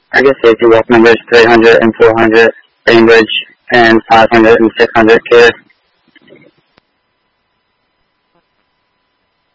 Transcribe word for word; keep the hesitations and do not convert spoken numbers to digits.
Target safety walk numbers three hundred and four hundred, Bainbridge, and five hundred and six hundred care.